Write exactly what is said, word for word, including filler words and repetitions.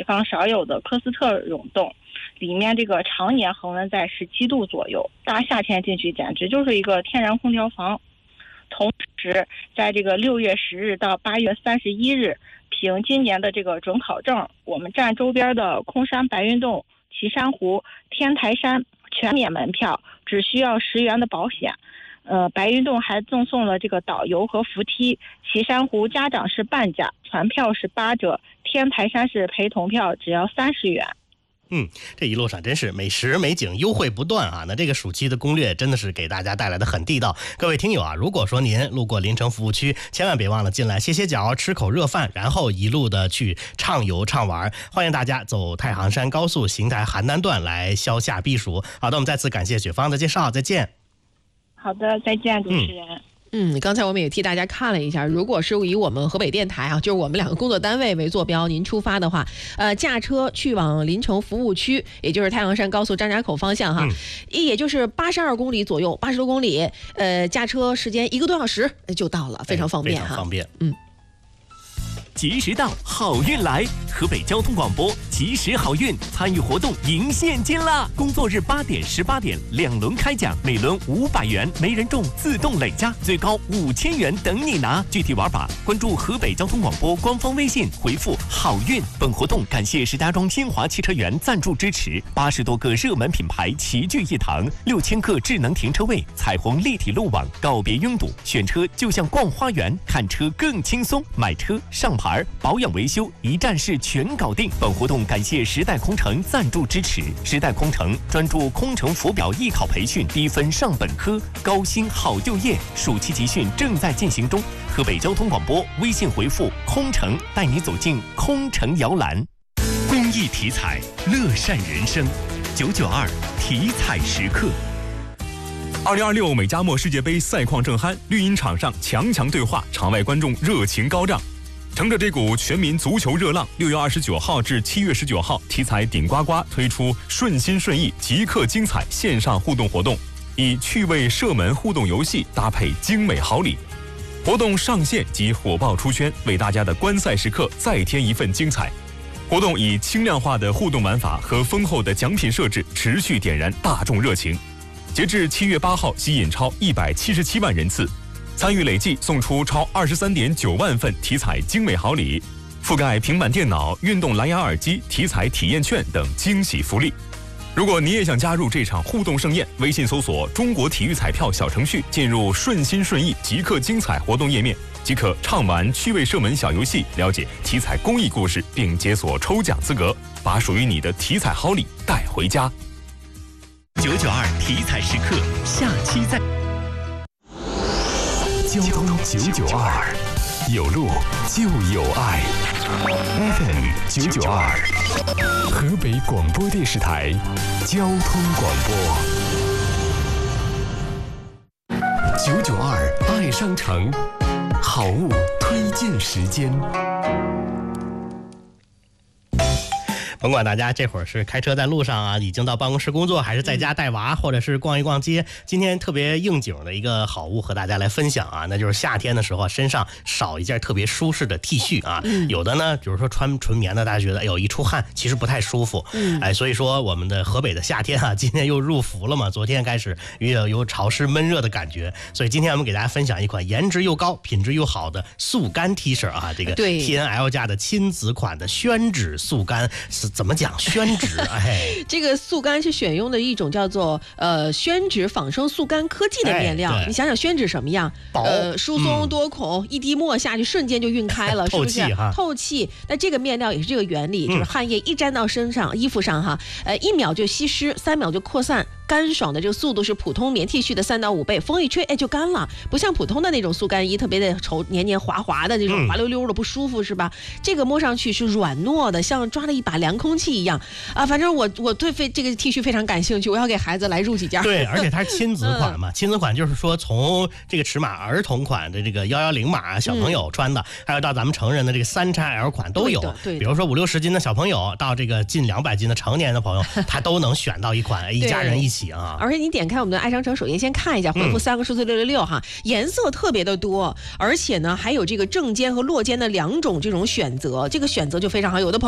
方少有的科斯特溶洞，里面这个常年恒温在十七度左右，大夏天进去简直就是一个天然空调房。同时，在这个六月十日到八月三十一日，凭今年的这个准考证，我们站周边的空山白云洞、岐山湖、天台山全免门票，只需要十元的保险。呃，白云洞还赠送了这个导游和扶梯，岐山湖家长是半价，船票是八折，天台山是陪同票，只要三十元。 嗯，这一路上真是美食美景优惠不断啊！那这个暑期的攻略真的是给大家带来的很地道。各位听友啊，如果说您路过临城服务区，千万别忘了进来歇歇脚，吃口热饭，然后一路的去畅游畅玩。欢迎大家走太行山高速邢台邯郸段来消夏避暑。好的，我们再次感谢雪芳的介绍，再见。 好的，再见，主持人。嗯嗯，刚才我们也替大家看了一下，如果是以我们河北电台啊，就是我们两个工作单位为坐标，您出发的话，呃，驾车去往临城服务区，也就是太行山高速张家口方向哈，嗯、也就是八十二公里左右，八十多公里，呃，驾车时间一个多小时就到了，非常方便哈， 非常方便， 嗯。 及时到，好运来！河北交通广播及时好运参与活动赢现金啦！工作日八点、十八点两轮开奖，每轮五百元，没人中自动累加，最高五千元等你拿。具体玩法，关注河北交通广播官方微信，回复“好运”。本活动感谢石家庄新华汽车园赞助支持，八十多个热门品牌齐聚一堂，六千个智能停车位，彩虹立体路网，告别拥堵，选车就像逛花园，看车更轻松，买车上牌。保养维修一站式全搞定。本活动感谢时代空乘赞助支持。时代空乘专注空乘浮表艺考培训，低分上本科，高薪好就业。暑期集训正在进行中。河北交通广播微信回复“空乘”，带你走进空乘摇篮。公益体彩，乐善人生。九九二体彩时刻。 二零二六美加墨世界杯赛况正酣，绿茵场上强强对话，场外观众热情高涨。乘着这股全民足球热浪，六月二十九号至七月十九号，体彩顶呱呱推出顺心顺意即刻精彩线上互动活动，以趣味射门互动游戏搭配精美好礼。活动上线即火爆出圈，为大家的观赛时刻再添一份精彩。活动以轻量化的互动玩法和丰厚的奖品设置，持续点燃大众热情。截至七月八号，吸引超一百七十七万人次。参与累计送出超二十三点九万份体彩精美好礼，覆盖平板电脑、运动蓝牙耳机、体彩体验券等惊喜福利。如果你也想加入这场互动盛宴，微信搜索中国体育彩票小程序，进入顺心顺意即刻精彩活动页面，即可畅玩趣味射门小游戏，了解体彩公益故事，并解锁抽奖资格，把属于你的体彩好礼带回家。 九九二体彩时刻，下期再。 交通九九二，有路就有爱。F M 九九二，河北广播电视台交通广播。九九二爱商城，好物推荐时间。 甭管大家这会儿是开车在路上啊，已经到办公室工作，还是在家带娃，或者是逛一逛街，今天特别应景的一个好物和大家来分享啊，那就是夏天的时候身上少一件特别舒适的 T 恤啊。嗯、有的呢，比如说穿纯棉的，大家觉得哎呦一出汗其实不太舒服，嗯、哎，所以说我们的河北的夏天啊，今天又入伏了嘛，昨天开始有有潮湿闷热的感觉，所以今天我们给大家分享一款颜值又高、品质又好的速干 T 恤啊，这个 T N L 家的亲子款的宣纸速干是。怎么讲宣纸？哎， 这个速干是选用的一种叫做呃宣纸仿生速干科技的面料。哎、你想想宣纸什么样？呃，疏松多孔，嗯、一滴墨下去瞬间就晕开了，是不是？透气。那这个面料也是这个原理，就是汗液一沾到身上、衣服上哈，呃，一秒就吸湿，三秒就扩散。干爽的这个速度是普通棉 T 恤的三到五倍，风一吹哎就干了，不像普通的那种速干衣特别的稠黏黏滑滑的这种滑溜溜的不舒服是吧？这个摸上去是软糯的，像抓了一把凉空气一样啊！反正我我对非这个 T 恤非常感兴趣，我要给孩子来入几件。 对，而且它是亲子款嘛，嗯、亲子款就是说从这个尺码儿童款的这个幺幺零码小朋友穿的，嗯、还有到咱们成人的这个三叉 L 款都有。对，对比如说五六十斤的小朋友到这个近两百斤的成年的朋友，他都能选到一款，一家人一起。啊！ 而且你点开我们的爱商城首页先看一下，回复三个数字六六六哈，颜色特别的多，而且呢还有这个正肩和落肩的两种这种选择，这个选择就非常好。有的朋友